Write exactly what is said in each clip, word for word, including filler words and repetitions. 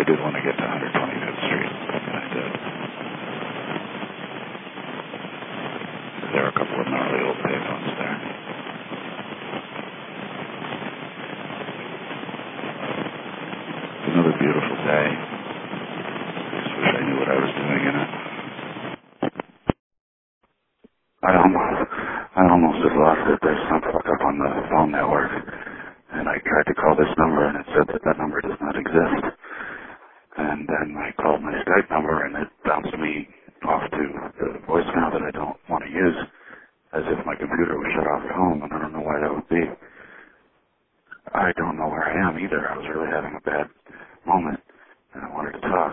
did want to get to one twenty-fifth Street, and I did. There are a couple of gnarly old payphones there. It's another beautiful day. I just wish I knew what I was doing in it. I almost, I almost just lost it. There's some fuck up on the phone network. And I tried to call this number, and it said that that number does not exist. And then I called my Skype number, and it bounced me off to the voicemail that I don't want to use, as if my computer was shut off at home, and I don't know why that would be. I don't know where I am either. I was really having a bad moment, and I wanted to talk.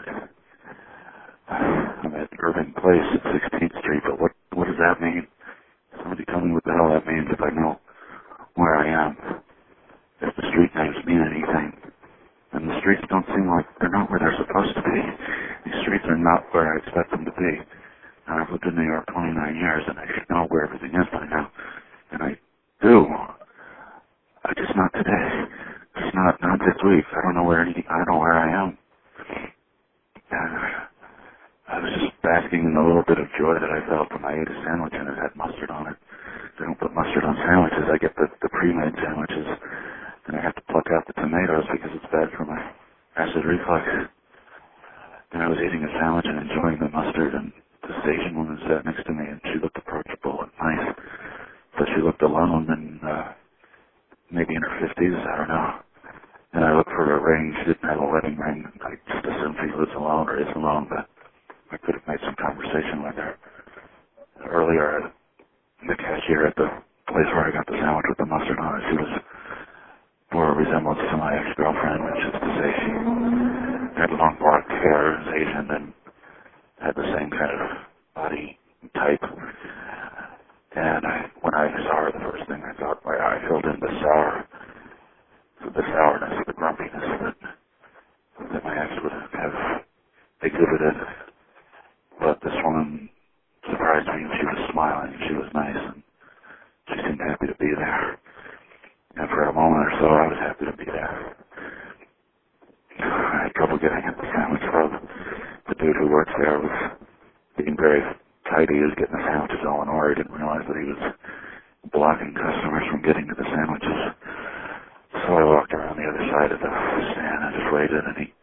I'm at Irving Place at sixteenth Street, but what, what does that mean? Somebody tell me what the hell that means if I know where I am. If the street names mean anything. And the streets don't seem like they're not where they're supposed to be. These streets are not where I expect them to be. And I've lived in New York twenty-nine years, and I should know where everything is by now. And I do. I just not today. Just not not this week. I don't know where anything. I don't know where I am. And I was just basking in the little bit of joy that I felt when I ate a sandwich and it had mustard on it. They don't put mustard on sandwiches. I get the, the pre-made sandwiches. And I have to pluck out the tomatoes because it's bad for my acid reflux. And I was eating a sandwich and enjoying the mustard, and this Asian woman sat next to me, and she looked approachable and nice. But she looked alone and uh, maybe in her fifties, I don't know. And I looked for a ring. She didn't have a wedding ring. I just assumed she lives alone or is alone, but I could have made some conversation with her. Earlier, the cashier at the place where I got the sandwich with the mustard on it, she was bore a resemblance to my ex-girlfriend, which is to say she had long black hair, was Asian, and had the same kind of body type. And I, when I saw her, the first thing I thought, my eye filled in the sour, the sourness, the grumpiness that, that my ex would have exhibited. But this woman surprised me, and she was smiling, and she was nice, and she seemed happy to be there. And for a moment or so, I was happy to be there. I had trouble getting at the sandwich club. The dude who works there was being very tidy. He was getting the sandwiches all in order. He didn't realize that he was blocking customers from getting to the sandwiches. So I walked around the other side of the stand and just waited, and he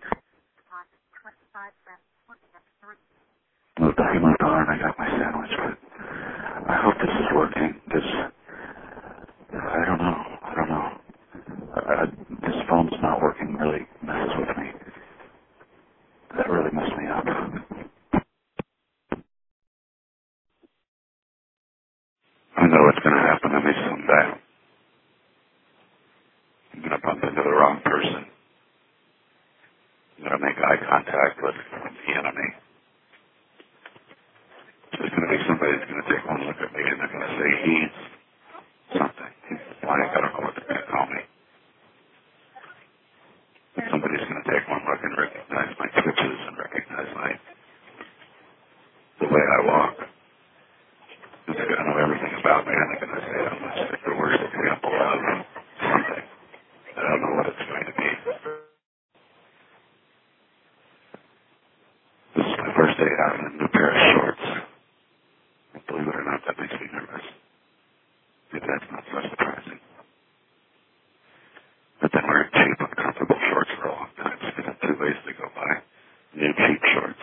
moved on, he moved on, and I got my sandwich. But I hope this is working, because I don't know. I don't know. Uh, this phone's not working really messes with me. That really messed me up. I know it's going to happen to me someday. I'm going to bump into the wrong person. I'm going to make eye contact with the enemy. There's going to be somebody who's going to take one look at me and they're going to say, he's something. He's blank. I don't know what they're going to call me. But somebody's going to take one look and recognize my twitches and recognize my the way I walk. And they're going to know everything about me, and they're going to say I'm just like the worst example of something. I don't know what it's going to be. This is my first day out in a new pair of shorts. And believe it or not, that makes me nervous. Maybe that's not so surprising. But then wearing cheap, uncomfortable shorts for a long time. It's been two ways to go by. New cheap shorts.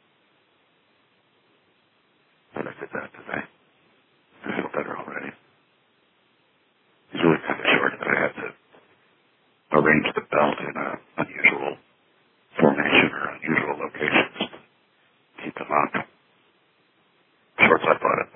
But I did that today. I feel better already. It's really kind of short that I had to arrange the belt in an unusual formation or unusual locations to keep them up. Shorts I bought at